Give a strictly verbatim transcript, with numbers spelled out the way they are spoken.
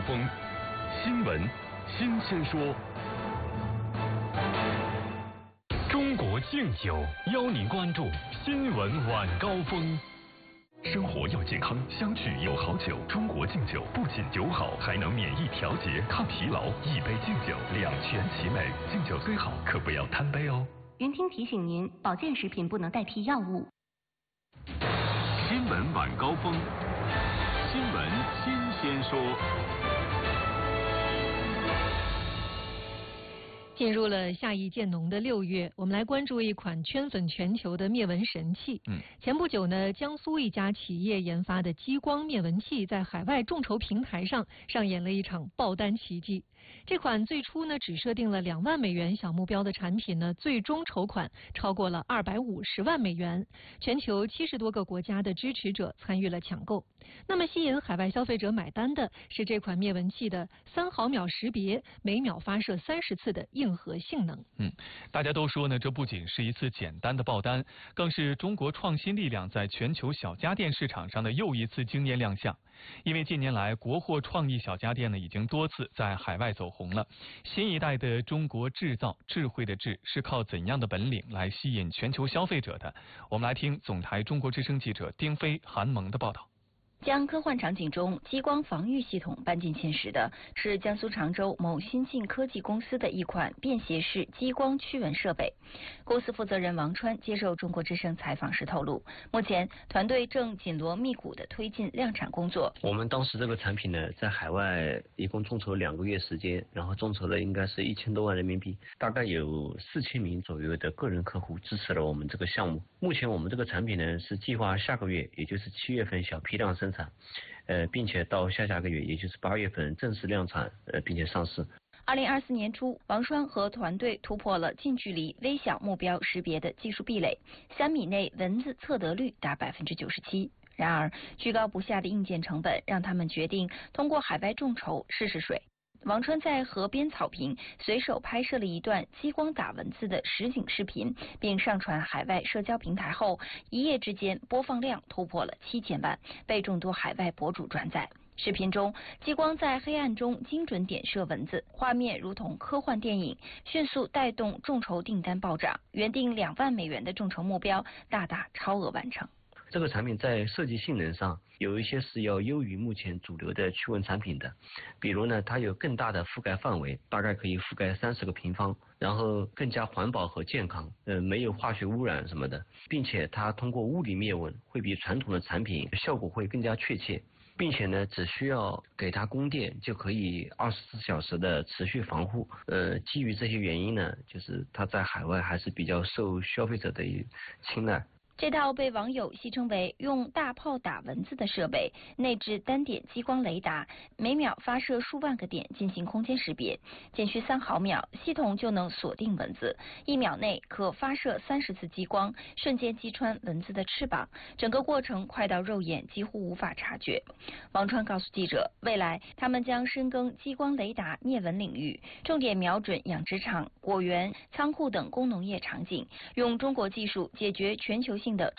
峰，新闻新鲜说。中国敬酒邀您关注新闻晚高峰。生活要健康，相聚有好酒。中国敬酒不仅酒好，还能免疫调节、抗疲劳。一杯敬酒，两全其美。敬酒虽好，可不要贪杯哦。 云听提醒您，保健食品不能代替药物。 新闻晚高峰，新闻新鲜说。 进入了夏意渐浓的六月，我们来关注一款圈粉全球的灭蚊神器。嗯，前不久呢，江苏一家企业研发的激光灭蚊器在海外众筹平台上上演了一场爆单奇迹。这款最初呢只设定了两万美元小目标的产品呢，最终筹款超过了二百五十万美元，全球七十多个国家的支持者参与了抢购。那么吸引海外消费者买单的是这款灭蚊器的三毫秒识别、每秒发射三十次的硬核性能。 嗯，大家都说呢，这不仅是一次简单的爆单，更是中国创新力量在全球小家电市场上的又一次惊艳亮相。因为近年来国货创意小家电呢，已经多次在海外走红了。新一代的中国制造，智慧的智，是靠怎样的本领来吸引全球消费者的？我们来听总台中国之声记者丁飞、韩萌的报道。 将科幻场景中激光防御系统搬进现实的是江苏常州某新晋科技公司的一款便携式激光驱蚊设备。公司负责人王川接受中国之声采访时透露，目前团队正紧锣密鼓地推进量产工作。 我们当时这个产品呢，在海外一共众筹两个月时间，然后众筹了应该是一千多万人民币，大概有四千名左右的个人客户支持了我们这个项目。目前我们这个产品呢，是计划下个月，也就是七月份小批量生产。呃，并且到下下个月，也就是八月份正式量产，呃，并且上市。 二零二四年初，王川和团队突破了近距离微小目标识别的技术壁垒，三米内蚊子测得率达百分之九十七。然而，居高不下的硬件成本让他们决定通过海外众筹试试水。王川在河边草坪随手拍摄了一段激光打蚊子的实景视频，并上传海外社交平台后，一夜之间播放量突破了七千万，被众多海外博主转载。视频中，激光在黑暗中精准点射蚊子，画面如同科幻电影，迅速带动众筹订单暴涨，原定两万美元的众筹目标大大超额完成。 这个产品在设计性能上有一些是要优于目前主流的驱蚊产品的，比如呢，它有更大的覆盖范围，大概可以覆盖三十个平方，然后更加环保和健康，呃，没有化学污染什么的，并且它通过物理灭蚊会比传统的产品效果会更加确切，并且呢，只需要给它供电就可以二十四小时的持续防护。呃，基于这些原因呢，就是它在海外还是比较受消费者的青睐。 这套被网友戏称为用大炮打蚊子的设备，内置单点激光雷达，每秒发射数万个点进行空间识别，仅需三毫秒，系统就能锁定蚊子，一秒内可发射三十次激光，瞬间击穿蚊子的翅膀，整个过程快到肉眼几乎无法察觉。王川告诉记者，未来他们将深耕激光雷达灭蚊领域，重点瞄准养殖场、果园、仓库等工农业场景，用中国技术解决全球性的